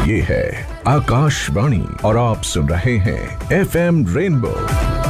ये है आकाशवाणी और आप सुन रहे हैं FM रेनबो।